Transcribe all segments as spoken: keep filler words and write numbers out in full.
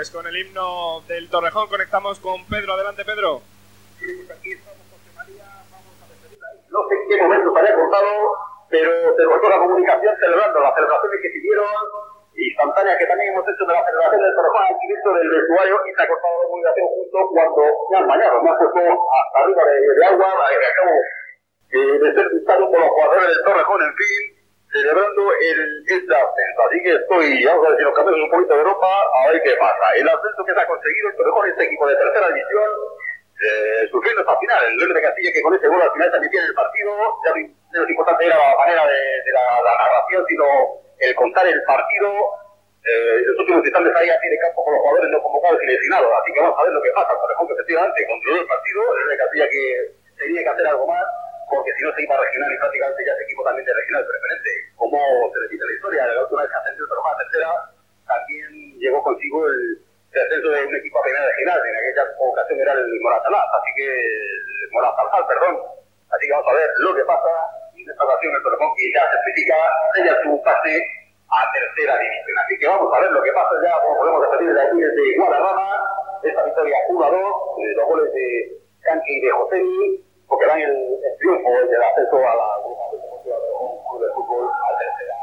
Pues con el himno del Torrejón conectamos con Pedro. Adelante, Pedro. Sí, pues aquí estamos, José María, vamos a despedirla. No sé en qué momento se había cortado, pero se cortó la comunicación celebrando las celebraciones que siguieron, instantáneas que también hemos hecho de la celebración del Torrejón al quinto del vestuario, y se ha cortado la comunicación justo cuando me han bañado, me han puesto hasta arriba de, de agua, que acabo eh, de ser visitado por los jugadores del Torrejón, en fin, celebrando el, este ascenso. Así que estoy, vamos a ver si nos cambiamos un poquito de ropa, a ver qué pasa. El ascenso que se ha conseguido el Torrejón, este equipo de tercera división, eh, sufriendo hasta final. El León de Castilla, que con ese gol al final también tiene el partido. Ya no es importante era la manera de, de la, la narración, sino el contar el partido. Eh, en los últimos instantes ahí a pie de campo con los jugadores no convocados y lesionados. Así que vamos a ver lo que pasa. El Torrejón, que efectivamente controló el partido. El León de Castilla, que tenía que hacer algo más, porque si no se iba a regional y prácticamente ya es equipo también de regional preferente. Como se repite la historia, la última vez que ascendió el Torrejón a tercera, también llegó consigo el, el ascenso de un equipo a primera regional. En aquella ocasión era el Moratalaz, así que el Moratalaz, perdón. Así que vamos a ver lo que pasa. Y en esta ocasión el Torrejón, que ya se certifica, sella su pase a tercera división. Así que vamos a ver lo que pasa ya, como podemos despedir de aquí desde Guadarrama, esta victoria uno a dos, eh, los goles de Canque y de Josemi, porque dan el, el triunfo del ascenso a la Grupa de Club de Fútbol a tercera.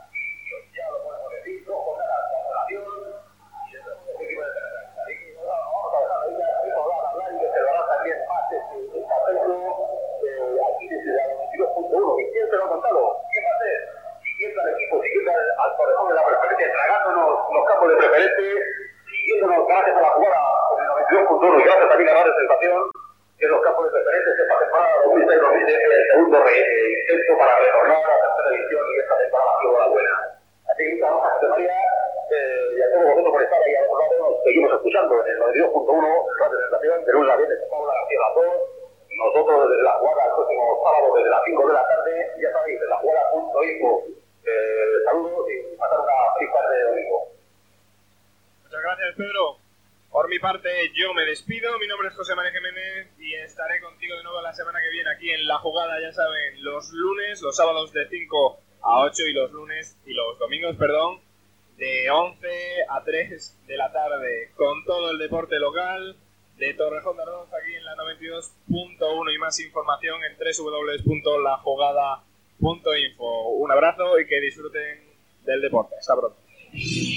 Y ya lo podemos decir, no con la cancelación y el equipo de tercera. Así que vamos a dejar ahí, vamos a hablar y que se lo hará también más este ascenso aquí desde la veintidós punto uno. ¿Y quién se lo ha contado? ¿Quién va a ser? Siguiendo al equipo, siguiendo al, al Torrejón de la preferencia, tragándonos los campos de preferente, siguiéndonos gracias a la jugada con el veintidós punto uno y gracias también a la sensación que los campos de preferentes esta temporada dos mil seis dos mil siete el segundo re, eh, intento para retornar a la tercera división y esta temporada ha sido la buena. Así que muchas gracias, José María, eh, y a todos vosotros por estar ahí a otro lado. Nos seguimos escuchando en el noventa y dos punto uno, Radio Sensación, de lunes a viernes, con Paula García las dos. Nosotros desde la jugada el próximo sábado desde las cinco de la tarde, ya sabéis, desde la jugada punto info. Eh, saludos y pasar una feliz tarde de domingo. Muchas gracias, Pedro. Por mi parte, yo me despido. Mi nombre es José María Jiménez y estaré contigo de nuevo la semana que viene aquí en La Jugada, ya saben, los lunes, los sábados de cinco a ocho y los lunes y los domingos, perdón, de once a tres de la tarde, con todo el deporte local de Torrejón de Ardoz aquí en la noventa y dos punto uno y más información en doble u doble u doble u punto la jugada punto info. Un abrazo y que disfruten del deporte. Hasta pronto.